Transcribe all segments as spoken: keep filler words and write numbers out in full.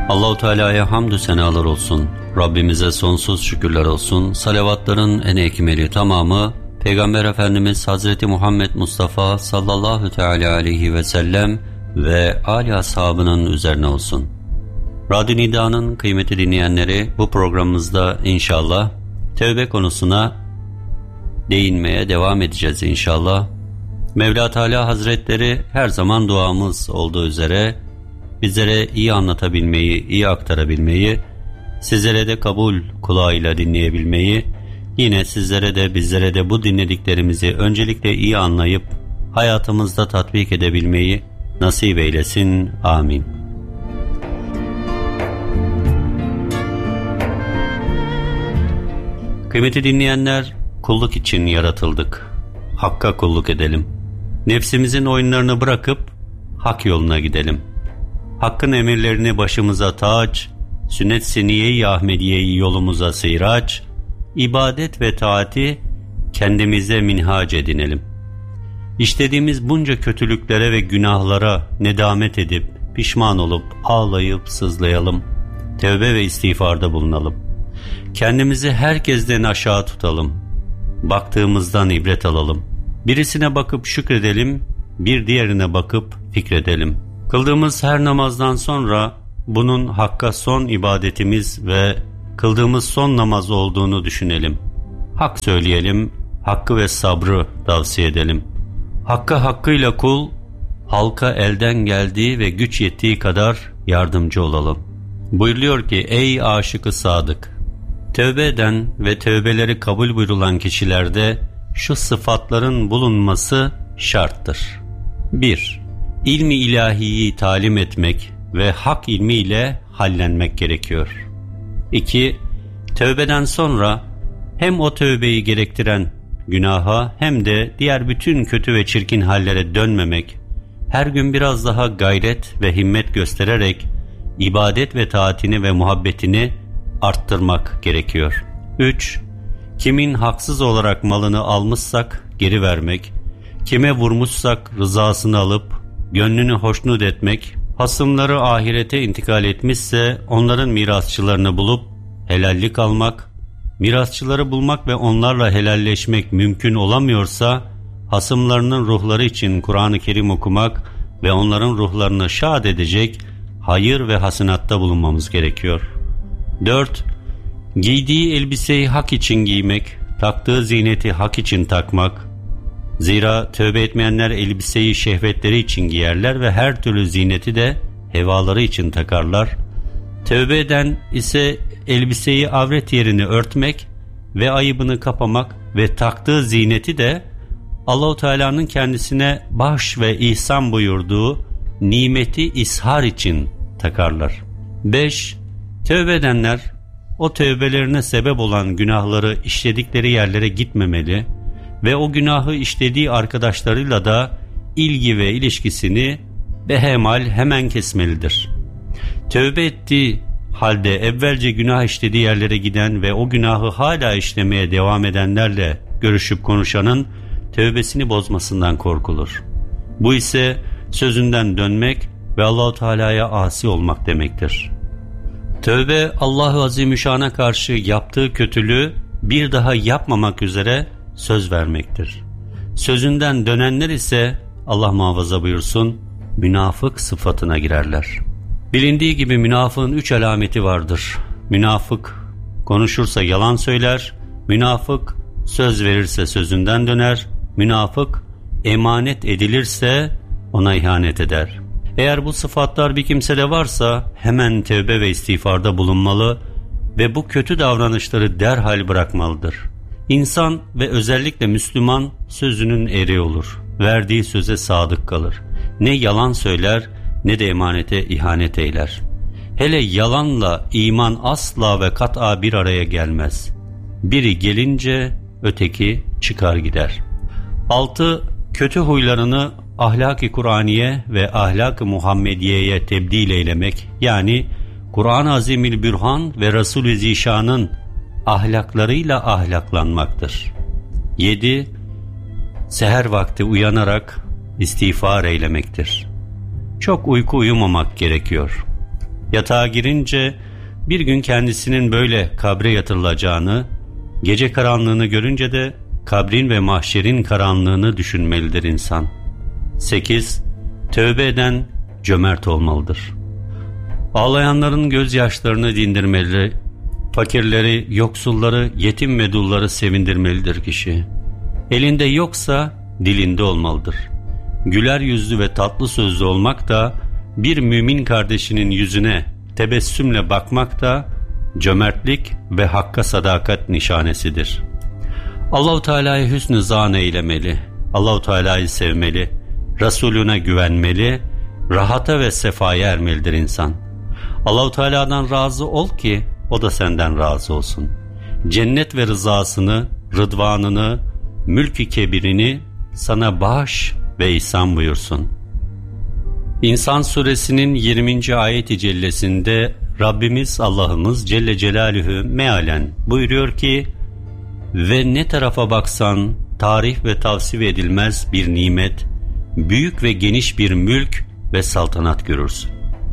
Allah-u Teala'ya hamdü senalar olsun. Rabbimize sonsuz şükürler olsun. Salavatların en ekmeli tamamı Peygamber Efendimiz Hazreti Muhammed Mustafa sallallahu teala aleyhi ve sellem ve âli ashabının üzerine olsun. Radyo Nida'nın kıymetli dinleyenleri, bu programımızda inşallah tevbe konusuna değinmeye devam edeceğiz inşallah. Mevla Teala Hazretleri her zaman duamız olduğu üzere bizlere iyi anlatabilmeyi, iyi aktarabilmeyi, sizlere de kabul kulağıyla dinleyebilmeyi, yine sizlere de bizlere de bu dinlediklerimizi öncelikle iyi anlayıp hayatımızda tatbik edebilmeyi nasip eylesin. Amin. Kıymetli dinleyenler, kulluk için yaratıldık. Hakka kulluk edelim. Nefsimizin oyunlarını bırakıp hak yoluna gidelim. Hakkın emirlerini başımıza taç, sünnet seniye-i Ahmediye'yi yolumuza sıyraç, ibadet ve taati kendimize minhac edinelim. İşlediğimiz bunca kötülüklere ve günahlara nedamet edip, pişman olup, ağlayıp sızlayalım. Tevbe ve istiğfarda bulunalım. Kendimizi herkesten aşağı tutalım. Baktığımızdan ibret alalım. Birisine bakıp şükredelim, bir diğerine bakıp fikredelim. Kıldığımız her namazdan sonra bunun Hakk'a son ibadetimiz ve kıldığımız son namaz olduğunu düşünelim. Hak söyleyelim, hakkı ve sabrı tavsiye edelim. Hakka hakkıyla kul, halka elden geldiği ve güç yettiği kadar yardımcı olalım. Buyuruyor ki, ey aşık-ı sadık! Tövbe eden ve tövbeleri kabul buyurulan kişilerde şu sıfatların bulunması şarttır. bir İlmi ilahiyi talim etmek ve hak ilmiyle hallenmek gerekiyor. iki Tövbeden sonra hem o tövbeyi gerektiren günaha hem de diğer bütün kötü ve çirkin hallere dönmemek, her gün biraz daha gayret ve himmet göstererek ibadet ve taatini ve muhabbetini arttırmak gerekiyor. üç Kimin haksız olarak malını almışsak geri vermek, kime vurmuşsak rızasını alıp gönlünü hoşnut etmek, hasımları ahirete intikal etmişse onların mirasçılarını bulup helallik almak, mirasçıları bulmak ve onlarla helalleşmek mümkün olamıyorsa hasımlarının ruhları için Kur'an-ı Kerim okumak ve onların ruhlarını şad edecek hayır ve hasanatta bulunmamız gerekiyor. dört Giydiği elbiseyi hak için giymek, taktığı ziyneti hak için takmak. Zira tövbe etmeyenler elbiseyi şehvetleri için giyerler ve her türlü ziyneti de hevaları için takarlar. Tövbe eden ise elbiseyi avret yerini örtmek ve ayıbını kapamak ve taktığı ziyneti de Allah-u Teala'nın kendisine bahş ve ihsan buyurduğu nimeti ishar için takarlar. beş Tövbe edenler o tövbelerine sebep olan günahları işledikleri yerlere gitmemeli ve o günahı işlediği arkadaşlarıyla da ilgi ve ilişkisini behemal hemen kesmelidir. Tövbe ettiği halde evvelce günah işlediği yerlere giden ve o günahı hala işlemeye devam edenlerle görüşüp konuşanın tövbesini bozmasından korkulur. Bu ise sözünden dönmek ve Allah-u Teala'ya asi olmak demektir. Tövbe, Allah-u Azimüşşan'a karşı yaptığı kötülüğü bir daha yapmamak üzere söz vermektir. Sözünden dönenler ise Allah muhafaza buyursun, münafık sıfatına girerler. Bilindiği gibi münafığın üç alameti vardır. Münafık konuşursa yalan söyler, münafık söz verirse sözünden döner, münafık emanet edilirse ona ihanet eder. Eğer bu sıfatlar bir kimsede varsa hemen tevbe ve istiğfarda bulunmalı ve bu kötü davranışları derhal bırakmalıdır. İnsan ve özellikle Müslüman sözünün eri olur. Verdiği söze sadık kalır. Ne yalan söyler ne de emanete ihanet eyler. Hele yalanla iman asla ve kat'a bir araya gelmez. Biri gelince öteki çıkar gider. altı Kötü huylarını ahlak-ı Kur'aniye ve ahlak-ı Muhammediye'ye tebdil eylemek, yani Kur'an-ı Azimülbürhan ve Resul-i Zişan'ın ahlaklarıyla ahlaklanmaktır. yedi Seher vakti uyanarak istiğfar eylemektir. Çok uyku uyumamak gerekiyor. Yatağa girince bir gün kendisinin böyle kabre yatırılacağını, gece karanlığını görünce de kabrin ve mahşerin karanlığını düşünmelidir insan. sekiz. Tövbe eden cömert olmalıdır. Ağlayanların gözyaşlarını dindirmeli, fakirleri, yoksulları, yetim ve dulları sevindirmelidir kişi. Elinde yoksa dilinde olmalıdır. Güler yüzlü ve tatlı sözlü olmak da, bir mümin kardeşinin yüzüne tebessümle bakmak da cömertlik ve hakka sadakat nişanesidir. Allah-u Teala'ya hüsnü zan eylemeli, Allah-u Teala'yı sevmeli, Resulüne güvenmeli, rahata ve sefaya ermelidir insan. Allah-u Teala'dan razı ol ki o da senden razı olsun. Cennet ve rızasını, rıdvanını, mülk-i kebirini sana bağış ve ihsan buyursun. İnsan suresinin yirminci ayet-i cellesinde Rabbimiz Allah'ımız Celle Celaluhu mealen buyuruyor ki, ve ne tarafa baksan tarif ve tavsif edilmez bir nimet, büyük ve geniş bir mülk ve saltanat görürsün.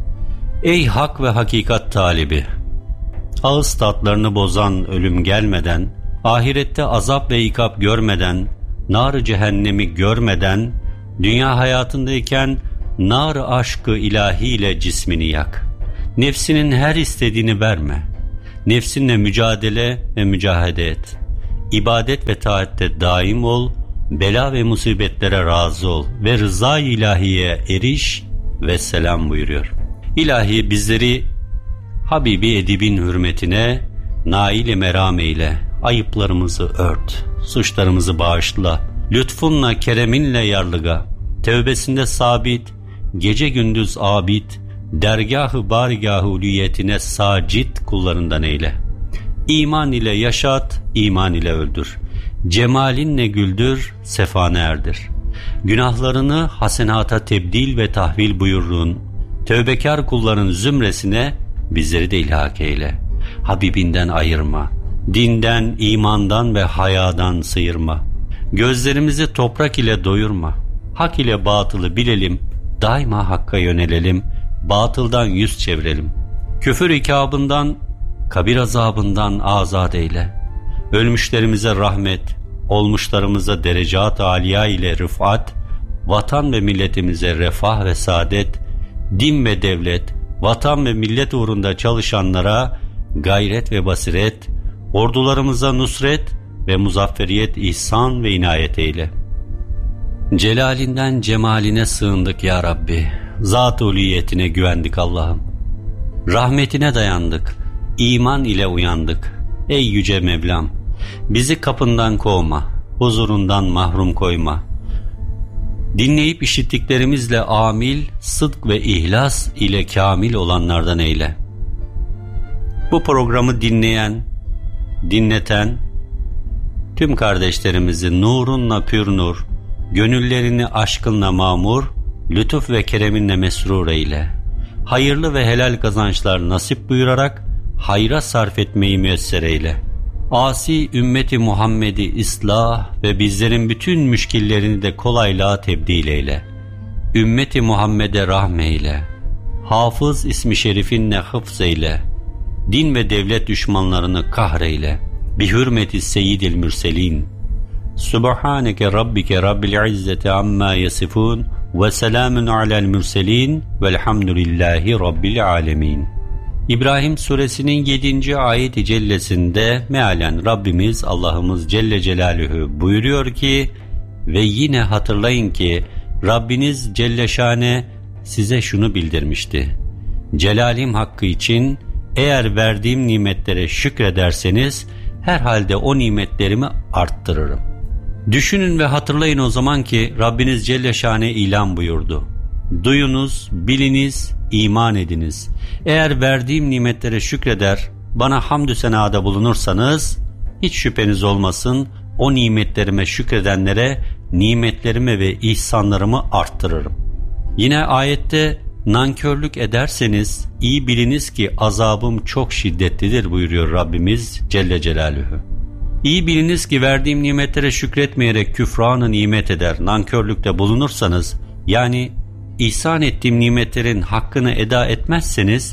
Ey hak ve hakikat talibi! Ağız tatlarını bozan ölüm gelmeden, ahirette azap ve ikap görmeden, nar-ı cehennemi görmeden, dünya hayatındayken nar-ı aşkı ilahiyle cismini yak. Nefsinin her istediğini verme. Nefsinle mücadele ve mücahede et. İbadet ve taatte daim ol, bela ve musibetlere razı ol ve rıza-i ilahiye eriş ve selam buyuruyor. İlahi bizleri Habibi Edib'in hürmetine nail-i meram eyle, ayıplarımızı ört, suçlarımızı bağışla, lütfunla kereminle yarlıga, tevbesinde sabit, gece gündüz abid, dergâh-ı bârgâh-ı ulûyetine sacit kullarından eyle. İman ile yaşat, iman ile öldür. Cemalinle güldür, sefane erdir. Günahlarını hasenata tebdil ve tahvil buyurduğun tövbekar kulların zümresine bizleri de ilhak eyle. Habibinden ayırma, dinden, imandan ve hayadan sıyırma. Gözlerimizi toprak ile doyurma. Hak ile batılı bilelim, daima hakka yönelelim, batıldan yüz çevirelim. Küfür ikabından, kabir azabından azat eyle. Ölmüşlerimize rahmet, olmuşlarımıza derecat âliya ile rıfat, vatan ve milletimize refah ve saadet, din ve devlet, vatan ve millet uğrunda çalışanlara gayret ve basiret, ordularımıza nusret ve muzafferiyet, ihsan ve inayet eyle. Celalinden cemaline sığındık ya Rabbi, zat-ı uliyetine güvendik Allah'ım. Rahmetine dayandık, iman ile uyandık. Ey yüce Mevlam, bizi kapından kovma, huzurundan mahrum koyma. Dinleyip işittiklerimizle amil, sıdk ve ihlas ile kamil olanlardan eyle. Bu programı dinleyen, dinleten tüm kardeşlerimizi nurunla pür nur, gönüllerini aşkınla mamur, lütuf ve kereminle mesrur eyle. Hayırlı ve helal kazançlar nasip buyurarak hayra sarf etmeyi müyesser eyle. Asi ümmeti Muhammed'i ıslah ve bizlerin bütün müşkillerini de kolaylığa tebdil eyle. Ümmeti Muhammed'e rahmeyle. Hafız ismi şerifinle hıfz eyle. Din ve devlet düşmanlarını kahreyle. Bi hürmeti seyyidil mürselin. Subhaneke rabbike rabbil izzeti amma yasifun ve selamun alel mürselin velhamdülillahi rabbil alemin. İbrahim suresinin yedinci ayet-i cellesinde mealen Rabbimiz Allah'ımız Celle Celaluhu buyuruyor ki, ve yine hatırlayın ki Rabbiniz Celle Şane size şunu bildirmişti: Celalim hakkı için eğer verdiğim nimetlere şükrederseniz herhalde o nimetlerimi arttırırım. Düşünün ve hatırlayın o zaman ki Rabbiniz Celle Şane ilan buyurdu: duyunuz, biliniz, iman ediniz. Eğer verdiğim nimetlere şükreder, bana hamdü senada bulunursanız, hiç şüpheniz olmasın, o nimetlerime şükredenlere nimetlerimi ve ihsanlarımı arttırırım. Yine ayette, nankörlük ederseniz iyi biliniz ki azabım çok şiddetlidir buyuruyor Rabbimiz Celle Celaluhu. İyi biliniz ki verdiğim nimetlere şükretmeyerek küfranı nimet eder, nankörlükte bulunursanız, yani ihsan ettiğim nimetlerin hakkını eda etmezseniz,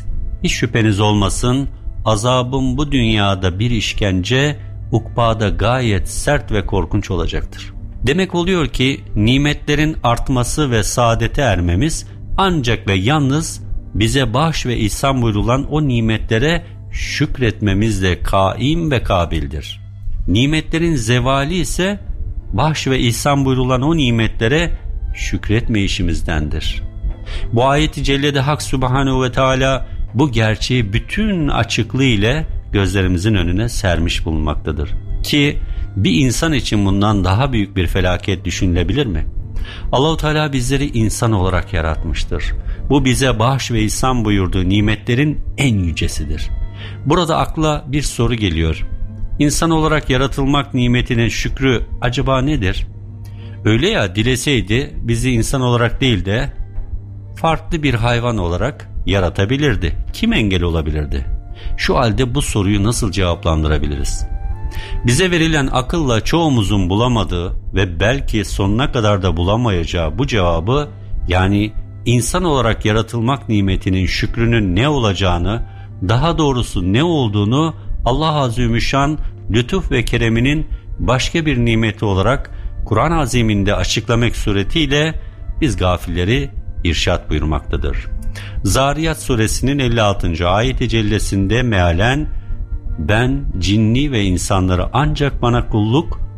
Hiç şüpheniz olmasın, azabım bu dünyada bir işkence, ukbada gayet sert ve korkunç olacaktır. Demek oluyor ki nimetlerin artması ve saadete ermemiz ancak ve yalnız bize bahş ve ihsan buyurulan o nimetlere şükretmemizle kaim ve kabildir. Nimetlerin zevali ise bahş ve ihsan buyurulan o nimetlere şükretmeyişimizdendir. Bu ayet-i cellede Hak Subhanehu ve Teala bu gerçeği bütün açıklığı ile gözlerimizin önüne sermiş bulunmaktadır. Ki bir insan için bundan daha büyük bir felaket düşünülebilir mi? Allah-u Teala bizleri insan olarak yaratmıştır. Bu bize bahş ve ihsan buyurduğu nimetlerin en yücesidir. Burada akla bir soru geliyor. İnsan olarak yaratılmak nimetinin şükrü acaba nedir? Öyle ya, dileseydi bizi insan olarak değil de farklı bir hayvan olarak yaratabilirdi. Kim engel olabilirdi? Şu halde bu soruyu nasıl cevaplandırabiliriz? Bize verilen akılla çoğumuzun bulamadığı ve belki sonuna kadar da bulamayacağı bu cevabı, yani insan olarak yaratılmak nimetinin şükrünün ne olacağını, daha doğrusu ne olduğunu Allah Azimüşşan lütuf ve kereminin başka bir nimeti olarak Kur'an-ı Azim'inde açıklamak suretiyle biz gafilleri irşad buyurmaktadır. Zariyat suresinin elli altıncı ayet-i cellesinde mealen, ben cinni ve insanları ancak bana kulluk